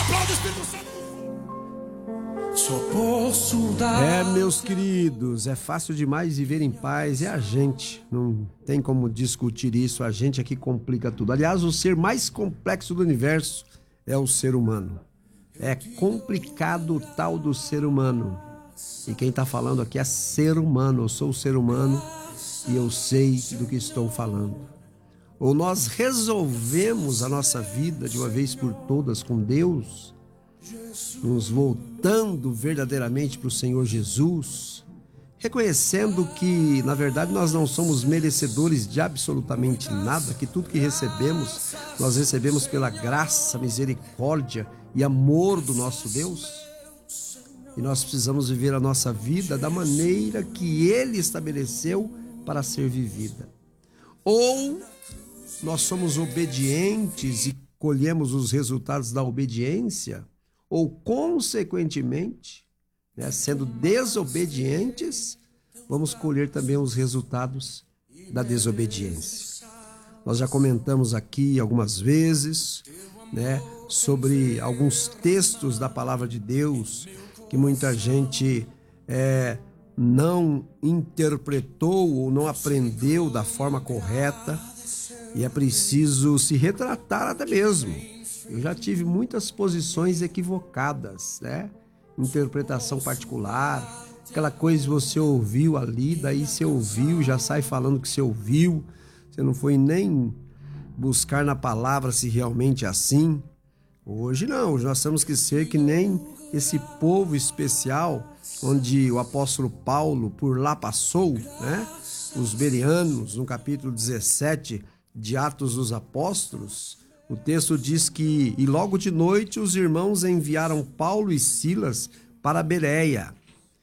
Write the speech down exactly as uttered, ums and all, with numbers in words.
Aplauda o Espírito Santo. Só posso dar. É, meus queridos, é fácil demais viver em paz, é a gente, não tem como discutir isso, a gente é que complica tudo. Aliás, o ser mais complexo do universo é o ser humano. É complicado o tal do ser humano. E quem tá falando aqui é ser humano, eu sou o ser humano e eu sei do que estou falando. Ou nós resolvemos a nossa vida de uma vez por todas com Deus, nos voltando verdadeiramente para o Senhor Jesus, reconhecendo que, na verdade, nós não somos merecedores de absolutamente nada, que tudo que recebemos, nós recebemos pela graça, misericórdia e amor do nosso Deus. E nós precisamos viver a nossa vida da maneira que Ele estabeleceu para ser vivida. Ou nós somos obedientes e colhemos os resultados da obediência, ou, consequentemente, né, sendo desobedientes, vamos colher também os resultados da desobediência. Nós já comentamos aqui algumas vezes, né, sobre alguns textos da palavra de Deus que muita gente é, não interpretou ou não aprendeu da forma correta, e é preciso se retratar até mesmo. Eu já tive muitas posições equivocadas, né? Interpretação particular, aquela coisa que você ouviu ali, daí você ouviu, já sai falando que você ouviu, você não foi nem buscar na palavra se realmente é assim. Hoje não, nós temos que ser que nem esse povo especial, onde o apóstolo Paulo por lá passou, né? Os bereanos, no capítulo dezessete de Atos dos Apóstolos, o texto diz que, e logo de noite os irmãos enviaram Paulo e Silas para Bereia.